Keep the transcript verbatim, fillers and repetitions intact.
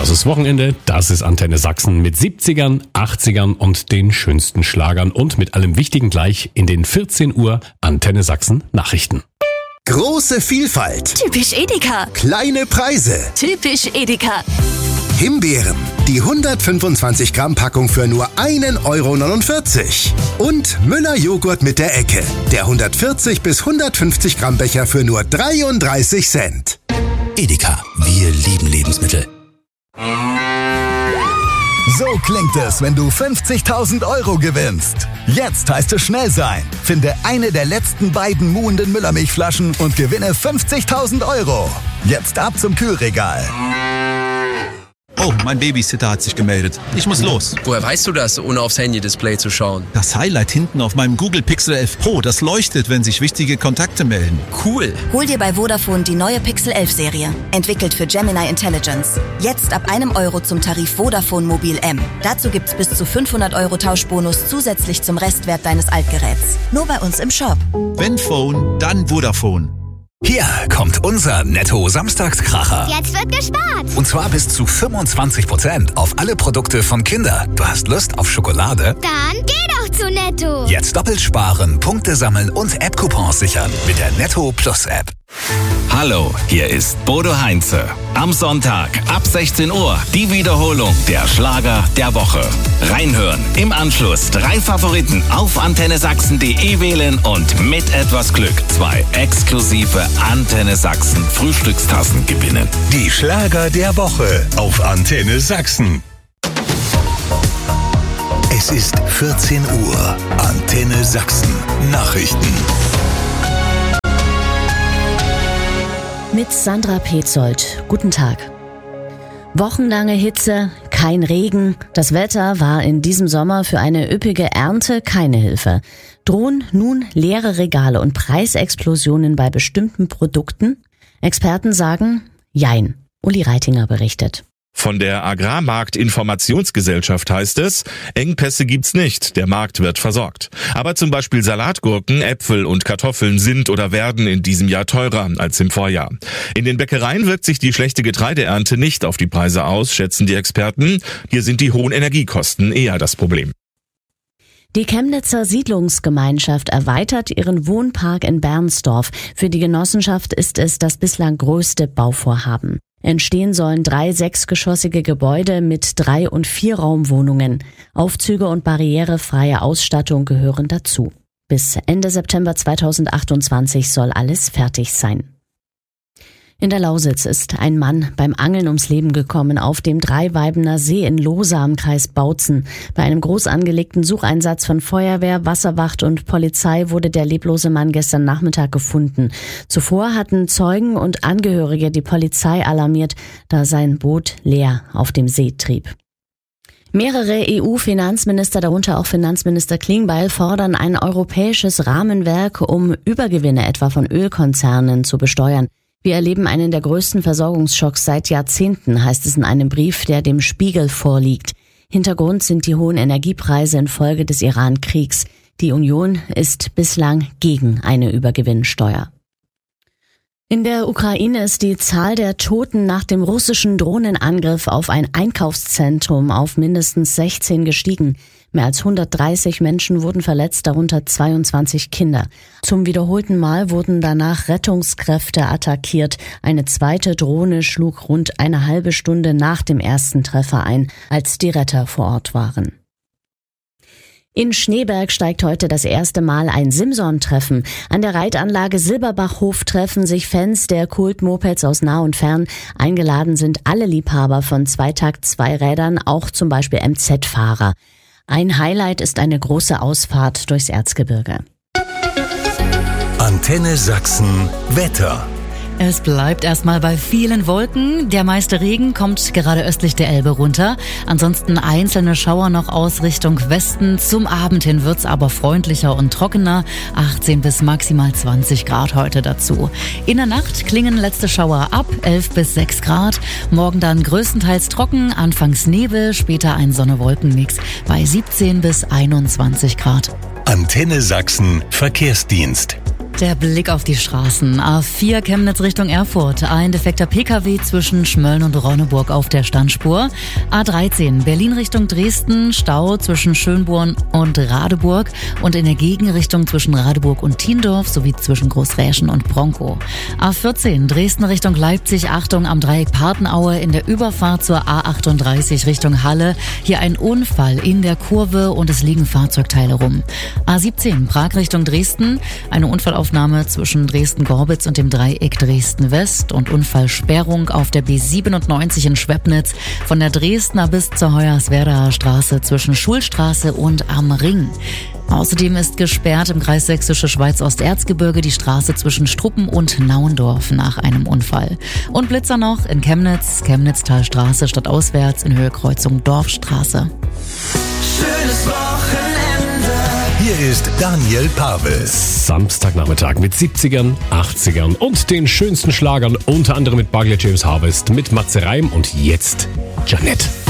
Das ist Wochenende, das ist Antenne Sachsen mit siebzigern, achtzigern und den schönsten Schlagern und mit allem Wichtigen gleich in den vierzehn Uhr Antenne Sachsen Nachrichten. Große Vielfalt. Typisch Edeka. Kleine Preise. Typisch Edeka. Himbeeren. Die hundertfünfundzwanzig Gramm Packung für nur ein Euro neunundvierzig. Und Müller Joghurt mit der Ecke. Der hundertvierzig bis hundertfünfzig Gramm Becher für nur dreiunddreißig Cent. Edeka, wir lieben Lebensmittel. So klingt es, wenn du fünfzigtausend Euro gewinnst. Jetzt heißt es schnell sein. Finde eine der letzten beiden muhenden Müllermilchflaschen und gewinne fünfzigtausend Euro. Jetzt ab zum Kühlregal. Oh, mein Babysitter hat sich gemeldet. Ich muss los. Woher weißt du das, ohne aufs Handy-Display zu schauen? Das Highlight hinten auf meinem Google Pixel elf Pro, das leuchtet, wenn sich wichtige Kontakte melden. Cool. Hol dir bei Vodafone die neue Pixel elf Serie. Entwickelt für Gemini Intelligence. Jetzt ab einem Euro zum Tarif Vodafone Mobil M. Dazu gibt's bis zu fünfhundert Euro Tauschbonus zusätzlich zum Restwert deines Altgeräts. Nur bei uns im Shop. Wenn Phone, dann Vodafone. Hier kommt unser Netto-Samstagskracher. Jetzt wird gespart. Und zwar bis zu fünfundzwanzig Prozent auf alle Produkte von Kinder. Du hast Lust auf Schokolade? Dann geh doch zu Netto. Jetzt doppelt sparen, Punkte sammeln und App-Coupons sichern mit der Netto Plus App. Hallo, hier ist Bodo Heinze. Am Sonntag ab sechzehn Uhr die Wiederholung der Schlager der Woche. Reinhören, im Anschluss drei Favoriten auf antenne sachsen punkt de wählen und mit etwas Glück zwei exklusive Antenne Sachsen Frühstückstassen gewinnen. Die Schlager der Woche auf Antenne Sachsen. Es ist vierzehn Uhr. Antenne Sachsen Nachrichten. Mit Sandra Petzold. Guten Tag. Wochenlange Hitze, kein Regen. Das Wetter war in diesem Sommer für eine üppige Ernte keine Hilfe. Drohen nun leere Regale und Preisexplosionen bei bestimmten Produkten? Experten sagen, jein. Uli Reitinger berichtet. Von der Agrarmarktinformationsgesellschaft heißt es, Engpässe gibt's nicht, der Markt wird versorgt. Aber zum Beispiel Salatgurken, Äpfel und Kartoffeln sind oder werden in diesem Jahr teurer als im Vorjahr. In den Bäckereien wirkt sich die schlechte Getreideernte nicht auf die Preise aus, schätzen die Experten. Hier sind die hohen Energiekosten eher das Problem. Die Chemnitzer Siedlungsgemeinschaft erweitert ihren Wohnpark in Bernsdorf. Für die Genossenschaft ist es das bislang größte Bauvorhaben. Entstehen sollen drei sechsgeschossige Gebäude mit drei- und vierraumwohnungen. Aufzüge und barrierefreie Ausstattung gehören dazu. Bis Ende September zweitausendachtundzwanzig soll alles fertig sein. In der Lausitz ist ein Mann beim Angeln ums Leben gekommen auf dem Dreiweibener See in Lohsa im Kreis Bautzen. Bei einem groß angelegten Sucheinsatz von Feuerwehr, Wasserwacht und Polizei wurde der leblose Mann gestern Nachmittag gefunden. Zuvor hatten Zeugen und Angehörige die Polizei alarmiert, da sein Boot leer auf dem See trieb. Mehrere E U-Finanzminister, darunter auch Finanzminister Klingbeil, fordern ein europäisches Rahmenwerk, um Übergewinne etwa von Ölkonzernen zu besteuern. Wir erleben einen der größten Versorgungsschocks seit Jahrzehnten, heißt es in einem Brief, der dem Spiegel vorliegt. Hintergrund sind die hohen Energiepreise infolge des Iran-Kriegs. Die Union ist bislang gegen eine Übergewinnsteuer. In der Ukraine ist die Zahl der Toten nach dem russischen Drohnenangriff auf ein Einkaufszentrum auf mindestens sechzehn gestiegen. Mehr als hundertdreißig Menschen wurden verletzt, darunter zweiundzwanzig Kinder. Zum wiederholten Mal wurden danach Rettungskräfte attackiert. Eine zweite Drohne schlug rund eine halbe Stunde nach dem ersten Treffer ein, als die Retter vor Ort waren. In Schneeberg steigt heute das erste Mal ein Simson-Treffen. An der Reitanlage Silberbachhof treffen sich Fans der Kult-Mopeds aus nah und fern. Eingeladen sind alle Liebhaber von Zweitakt-Zweirädern, auch zum Beispiel M Z-Fahrer. Ein Highlight ist eine große Ausfahrt durchs Erzgebirge. Antenne Sachsen Wetter. Es bleibt erstmal bei vielen Wolken. Der meiste Regen kommt gerade östlich der Elbe runter. Ansonsten einzelne Schauer noch aus Richtung Westen. Zum Abend hin wird's aber freundlicher und trockener. achtzehn bis maximal zwanzig Grad heute dazu. In der Nacht klingen letzte Schauer ab, elf bis sechs Grad. Morgen dann größtenteils trocken, anfangs Nebel, später ein Sonne-Wolken-Mix bei siebzehn bis einundzwanzig Grad. Antenne Sachsen Verkehrsdienst. Der Blick auf die Straßen. A vier Chemnitz Richtung Erfurt. Ein defekter Pkw zwischen Schmölln und Ronneburg auf der Standspur. A dreizehn Berlin Richtung Dresden. Stau zwischen Schönborn und Radeburg und in der Gegenrichtung zwischen Radeburg und Thiendorf sowie zwischen Großräschen und Bronkow. A vierzehn Dresden Richtung Leipzig. Achtung am Dreieck Partenaue in der Überfahrt zur A achtunddreißig Richtung Halle. Hier ein Unfall in der Kurve und es liegen Fahrzeugteile rum. A siebzehn Prag Richtung Dresden. Eine Unfallaufnahme zwischen Dresden-Gorbitz und dem Dreieck Dresden-West und Unfallsperrung auf der B siebenundneunzig in Schwebnitz von der Dresdner bis zur Hoyerswerdaer Straße zwischen Schulstraße und am Ring. Außerdem ist gesperrt im Kreis Sächsische Schweiz-Osterzgebirge die Straße zwischen Struppen und Nauendorf nach einem Unfall. Und Blitzer noch in Chemnitz, Chemnitztalstraße stadtauswärts in Höhe Kreuzung Dorfstraße. Schönes Wochenende. Hier ist Daniel Pavis. Samstagnachmittag mit siebzigern, achtzigern und den schönsten Schlagern, unter anderem mit Barclay James Harvest, mit Matze Reim und jetzt Jeanette.